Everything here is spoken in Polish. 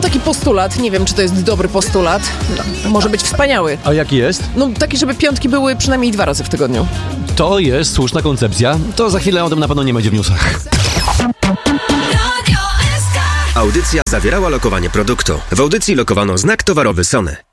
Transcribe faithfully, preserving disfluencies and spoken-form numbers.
taki postulat, nie wiem, czy to jest dobry postulat. No, może być wspaniały. A jaki jest? No taki, żeby piątki były przynajmniej dwa razy w tygodniu. To jest słuszna koncepcja. To za chwilę o tym na pewno nie będzie w newsach. Audycja zawierała lokowanie produktu. W audycji lokowano znak towarowy Sony.